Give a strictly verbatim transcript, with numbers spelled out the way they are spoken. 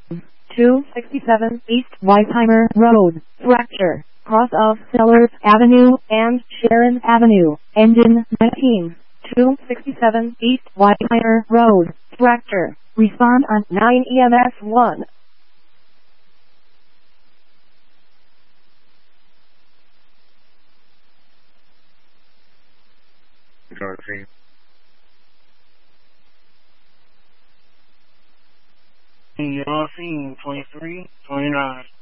two sixty-seven East Weisheimer Road, Fracture, cross of Sellers Avenue and Sharon Avenue, engine nineteen, two sixty-seven East Weisheimer Road, Fracture, respond on nine E M S one. You're on scene, twenty-three, twenty-nine.